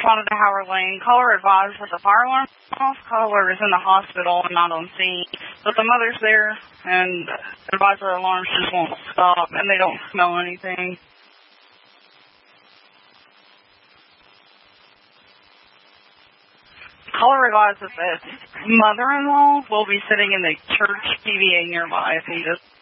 responded to Howard Lane. Caller advised that the fire alarm off. Caller is in the hospital and not on scene. But the mother's there and advised the alarms just won't stop and they don't smell anything. Caller advised that the mother-in-law will be sitting in the church PVA nearby if needed.